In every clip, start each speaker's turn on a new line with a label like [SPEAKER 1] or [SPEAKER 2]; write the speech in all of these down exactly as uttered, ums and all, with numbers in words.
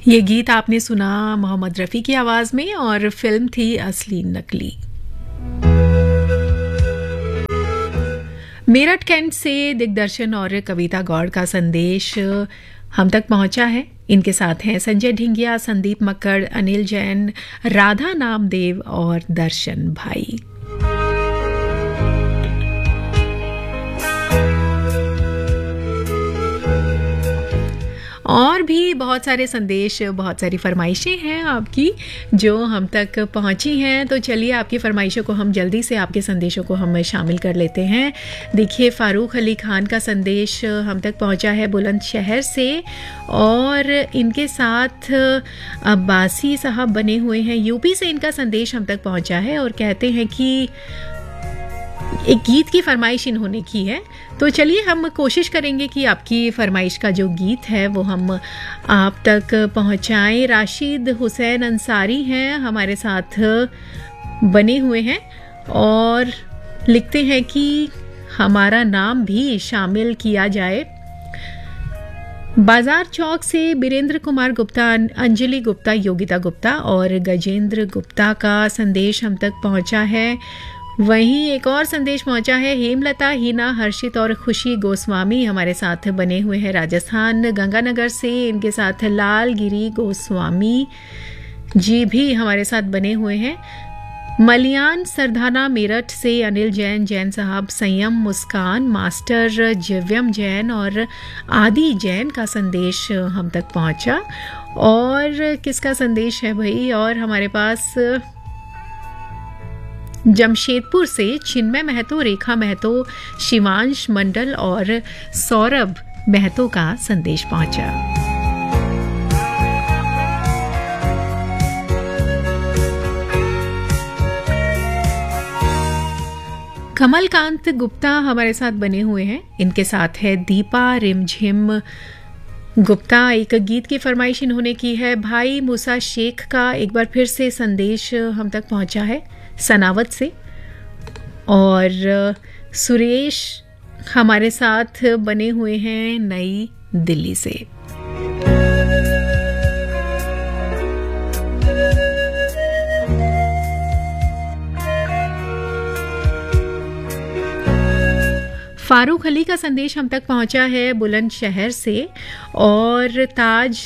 [SPEAKER 1] ये गीत आपने सुना मोहम्मद रफ़ी की आवाज़ में और फिल्म थी असली नकली। मेरठ कैंट से दिग्दर्शन और कविता गौड़ का संदेश हम तक पहुंचा है। इनके साथ हैं संजय ढिंगिया, संदीप मक्कड़, अनिल जैन, राधा नामदेव और दर्शन भाई। और भी बहुत सारे संदेश, बहुत सारी फरमाइशें हैं आपकी जो हम तक पहुंची हैं। तो चलिए आपकी फरमाइशों को हम जल्दी से, आपके संदेशों को हम शामिल कर लेते हैं। देखिए, फ़ारूक अली खान का संदेश हम तक पहुंचा है बुलंदशहर से और इनके साथ अब्बासी साहब बने हुए हैं यूपी से। इनका संदेश हम तक पहुंचा है और कहते हैं कि एक गीत की फरमाइश इन्होंने की है। तो चलिए हम कोशिश करेंगे कि आपकी फरमाइश का जो गीत है वो हम आप तक पहुंचाएं। राशिद हुसैन अंसारी हैं, हमारे साथ बने हुए हैं और लिखते हैं कि हमारा नाम भी शामिल किया जाए। बाजार चौक से बीरेंद्र कुमार गुप्ता, अंजलि गुप्ता, योगिता गुप्ता और गजेंद्र गुप्ता का संदेश हम तक पहुंचा है। वहीं एक और संदेश पहुंचा है हेमलता, हीना, हर्षित और खुशी गोस्वामी हमारे साथ बने हुए हैं राजस्थान गंगानगर से। इनके साथ लालगिरी गोस्वामी जी भी हमारे साथ बने हुए हैं। मलियान सरदाना मेरठ से अनिल जैन, जैन साहब, संयम, मुस्कान, मास्टर जिव्यम जैन और आदि जैन का संदेश हम तक पहुंचा। और किसका संदेश है भाई? और हमारे पास जमशेदपुर से चिन्मय महतो, रेखा महतो, शिवांश मंडल और सौरभ महतो का संदेश पहुंचा। कमलकांत गुप्ता हमारे साथ बने हुए हैं। इनके साथ है दीपा रिमझिम गुप्ता। एक गीत की फरमाइश इन्होंने की है। भाई मूसा शेख का एक बार फिर से संदेश हम तक पहुंचा है सनावत से। और सुरेश हमारे साथ बने हुए हैं नई दिल्ली से। फारूक अली का संदेश हम तक पहुंचा है बुलंदशहर से और ताज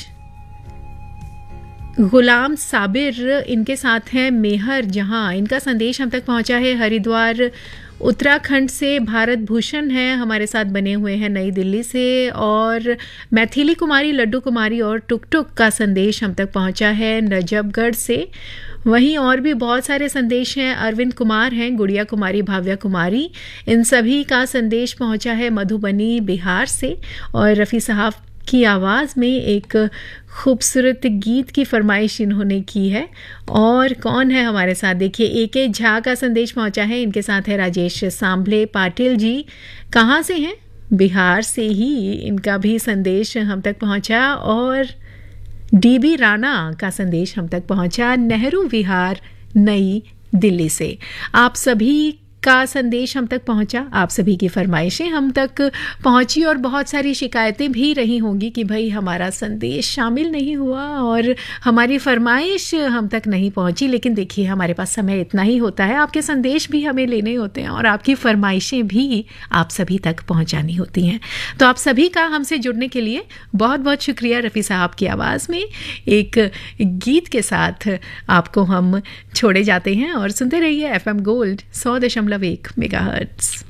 [SPEAKER 1] गुलाम साबिर इनके साथ हैं मेहर जहां। इनका संदेश हम तक पहुंचा है हरिद्वार उत्तराखंड से। भारत भूषण हैं हमारे साथ बने हुए हैं नई दिल्ली से। और मैथिली कुमारी, लड्डू कुमारी और टुक टुक का संदेश हम तक पहुंचा है नजफगढ़ से। वहीं और भी बहुत सारे संदेश हैं। अरविंद कुमार हैं, गुड़िया कुमारी, भाव्या कुमारी, इन सभी का संदेश पहुंचा है मधुबनी बिहार से। और रफ़ी साहब की आवाज़ में एक खूबसूरत गीत की फरमाइश इन्होंने की है। और कौन है हमारे साथ? देखिए, ए के झा का संदेश पहुंचा है। इनके साथ है राजेश सांभले पाटिल जी। कहाँ से हैं? बिहार से ही इनका भी संदेश हम तक पहुंचा। और डी बी राणा का संदेश हम तक पहुंचा नेहरू विहार नई दिल्ली से। आप सभी का संदेश हम तक पहुंचा, आप सभी की फरमाइशें हम तक पहुंची और बहुत सारी शिकायतें भी रही होंगी कि भाई हमारा संदेश शामिल नहीं हुआ और हमारी फरमाइश हम तक नहीं पहुंची। लेकिन देखिए, हमारे पास समय इतना ही होता है, आपके संदेश भी हमें लेने होते हैं और आपकी फरमाइशें भी आप सभी तक पहुंचानी होती हैं। तो आप सभी का हमसे जुड़ने के लिए बहुत बहुत शुक्रिया। रफ़ी साहब की आवाज़ में एक गीत के साथ आपको हम छोड़े जाते हैं और सुनते रहिए एफ एम गोल्ड सौ दशमलव एक मेगाहर्ट्ज़।